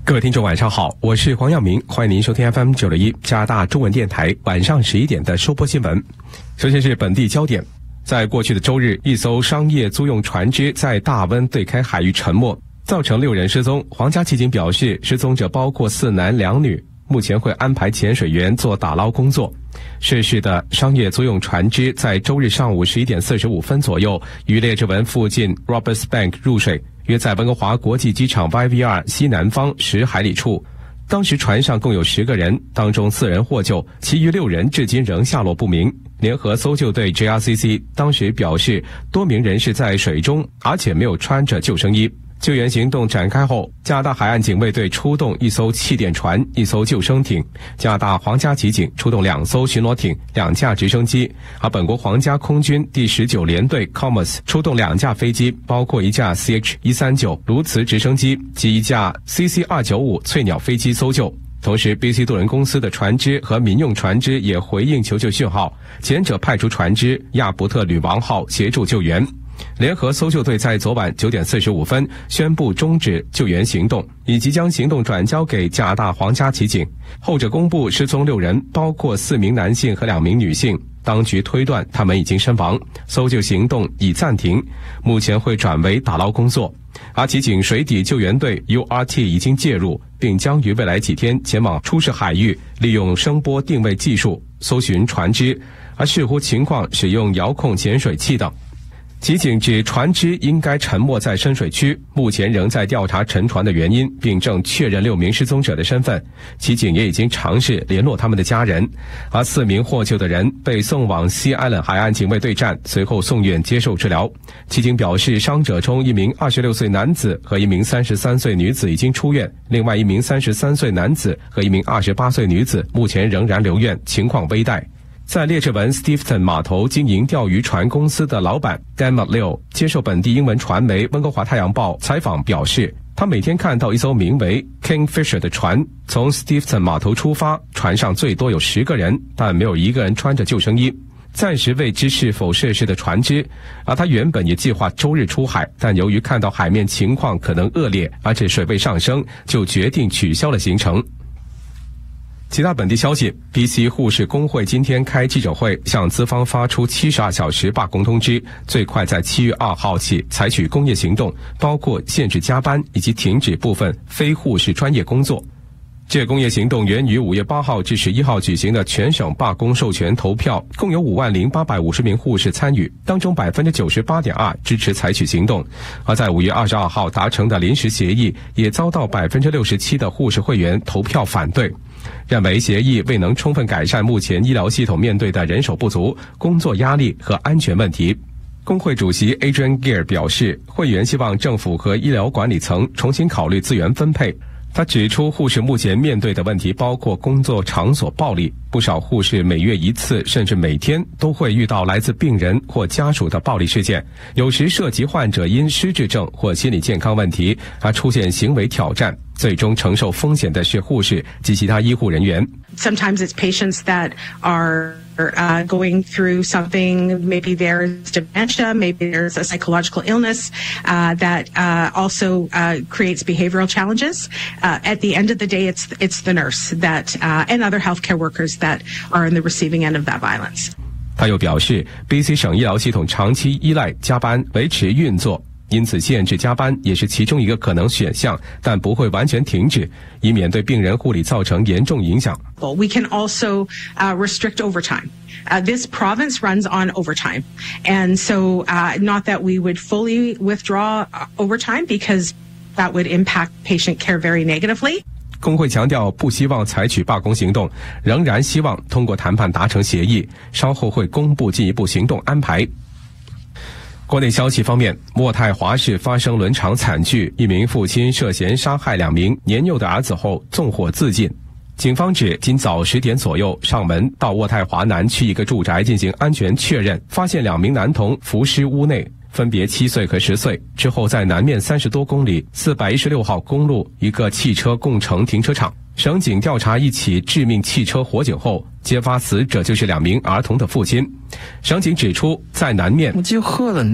各位听众晚上好，我是黄耀明，欢迎您收听 FM961 加拿大中文电台晚上11点的收播新闻。首先是本地焦点，在过去的周日，一艘商业租用船只在大温对开海域沉没，造成6人失踪。皇家骑警表示，失踪者包括4男2女，目前会安排潜水员做打捞工作。涉事的商业租用船只在周日上午11点45分左右于列治文附近 Roberts Bank 入水，约在温哥华国际机场 YVR 西南方10海里处。当时船上共有10个人，当中4人获救，其余6人至今仍下落不明。联合搜救队 JRCC 当时表示，多名人士在水中，而且没有穿着救生衣。救援行动展开后，加拿大海岸警卫队出动1艘气垫船、1艘救生艇，加拿大皇家骑警出动2艘巡逻艇、2架直升机，而本国皇家空军第19联队 Commerce 出动2架飞机，包括1架 CH-139 鸬鹚直升机及1架 CC-295 翠鸟飞机搜救。同时 BC 渡轮公司的船只和民用船只也回应求救讯号，前者派出船只亚伯特女王号协助救援。联合搜救队在昨晚9点45分宣布终止救援行动，以及将行动转交给加拿大皇家骑警。后者公布失踪6人，包括4名男性和2名女性，当局推断他们已经身亡，搜救行动已暂停，目前会转为打捞工作。而骑警水底救援队 URT 已经介入，并将于未来几天前往出事海域，利用声波定位技术搜寻船只，而视乎情况使用遥控潜水器等。骑警指船只应该沉没在深水区，目前仍在调查沉船的原因，并正确认6名失踪者的身份。骑警也已经尝试联络他们的家人，而4名获救的人被送往西安冷海岸警卫队站，随后送院接受治疗。骑警表示，伤者中1名26岁男子和1名33岁女子已经出院，另外1名33岁男子和1名28岁女子目前仍然留院，情况危殆。在列治文 Stephen 码头经营钓鱼船公司的老板 Dan McLeod 接受本地英文传媒温哥华太阳报采访表示，他每天看到一艘名为 Kingfisher 的船从 Stephen 码头出发，船上最多有10个人，但没有1个人穿着救生衣，暂时未知是否涉事的船只。而他原本也计划周日出海，但由于看到海面情况可能恶劣，而且水位上升，就决定取消了行程。其他本地消息， BC 护士工会今天开记者会，向资方发出72小时罢工通知，最快在7月2号起采取工业行动，包括限制加班以及停止部分非护士专业工作。这工业行动源于5月8号至11号举行的全省罢工授权投票，共有50850名护士参与，当中 98.2% 支持采取行动。而在5月22号达成的临时协议也遭到 67% 的护士会员投票反对，认为协议未能充分改善目前医疗系统面对的人手不足、工作压力和安全问题。工会主席 Adrian Gear 表示，会员希望政府和医疗管理层重新考虑资源分配。他指出，护士目前面对的问题包括工作场所暴力，不少护士每月1次甚至每天都会遇到来自病人或家属的暴力事件，有时涉及患者因失智症或心理健康问题而出现行为挑战，最终承受风险的是护士及其他医护人员。 Sometimes it's patients that are going through something, maybe there's dementia, maybe there's a psychological illness that also creates behavioral challenges. At the end of the day, it's the nurse that and other healthcare workers that are in the receiving end of that violence. 他又表示 ，BC 省医疗系统长期依赖加班维持运作，因此限制加班也是其中一个可能选项，但不会完全停止，以免对病人护理造成严重影响。 We can also restrict overtime. This province runs on overtime, and so not that we would fully withdraw overtime because that would impact patient care very negatively. 工会强调不希望采取罢工行动，仍然希望通过谈判达成协议，稍后会公布进一步行动安排。国内消息方面，渥太华市发生伦常惨剧，一名父亲涉嫌杀害2名年幼的儿子后纵火自尽。警方指，今早10点左右上门到渥太华南区一个住宅进行安全确认，发现2名男童伏尸屋内，分别7岁和10岁。之后在南面30多公里416号公路一个汽车共乘停车场，省警调查一起致命汽车火警后，揭发死者就是2名儿童的父亲。省警指出，在南面我就喝了